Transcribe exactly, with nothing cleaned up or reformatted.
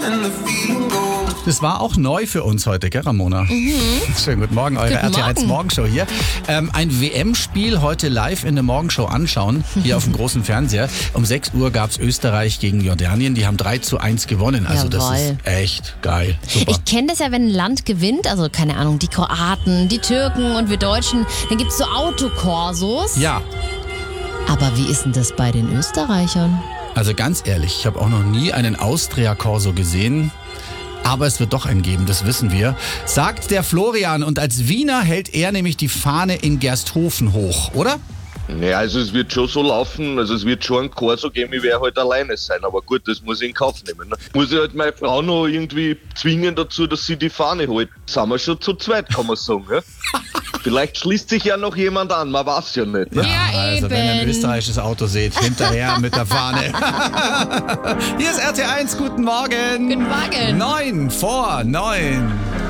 Das war auch neu für uns heute, gell, Ramona? Mhm. Schönen guten Morgen, eure Guten R T eins Morgen. Morgenshow hier. Ähm, ein W M-Spiel heute live in der Morgenshow anschauen, hier auf dem großen Fernseher. Um sechs Uhr gab es Österreich gegen Jordanien. Die haben drei zu eins gewonnen. Also das Jawohl. ist echt geil. Super. Ich kenne das ja, wenn ein Land gewinnt, also keine Ahnung, die Kroaten, die Türken und wir Deutschen, dann gibt es so Autokorsos. Ja, Aber wie ist denn das bei den Österreichern? also ganz ehrlich, ich habe auch noch nie einen Austria-Corso gesehen. Aber es wird doch einen geben, das wissen wir, sagt der Florian. Und als Wiener hält er nämlich die Fahne in Gersthofen hoch, oder? Ja, also es wird schon so laufen, also es wird schon ein Corso geben, ich werde halt alleine sein, aber gut, das muss ich in Kauf nehmen. Ne? Muss ich halt meine Frau noch irgendwie zwingen dazu, dass sie die Fahne holt. Sind wir schon zu zweit, kann man sagen. Ja? Vielleicht schließt sich ja noch jemand an, man weiß ja nicht. Ne? Ja, Also wenn ihr ein eben. österreichisches Auto seht, hinterher mit der Fahne. Hier ist R T eins, guten Morgen. Guten Morgen. Neun vor neun.